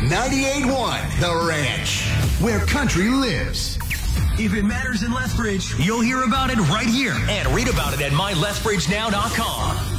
98.1 The Ranch, where country lives. If it matters in Lethbridge, you'll hear about it right here and read about it at mylethbridgenow.com.